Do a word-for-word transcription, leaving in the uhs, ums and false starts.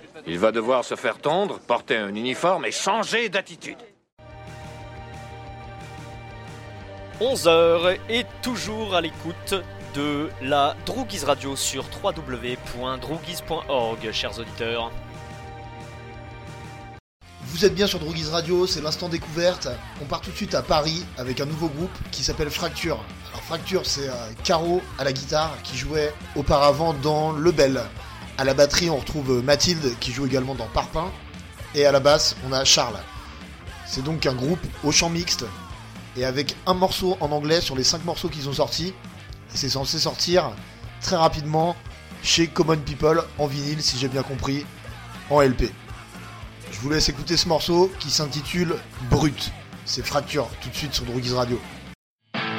Il va devoir se faire tondre, porter un uniforme et changer d'attitude. onze heures et toujours à l'écoute de la Droogies Radio sur w w w point droogies point org, chers auditeurs. Vous êtes bien sur Droogies Radio, c'est l'instant découverte. On part tout de suite à Paris avec un nouveau groupe qui s'appelle Fracture. Alors Fracture, c'est euh, Caro à la guitare qui jouait auparavant dans Le Bel. À la batterie, on retrouve Mathilde qui joue également dans Parpaing. Et à la basse, on a Charles. C'est donc un groupe au chant mixte et avec un morceau en anglais sur les cinq morceaux qu'ils ont sortis. Et c'est censé sortir très rapidement chez Common People en vinyle, si j'ai bien compris, en L P. Je vous laisse écouter ce morceau qui s'intitule Brut. C'est Fracture, tout de suite sur Droogies Radio.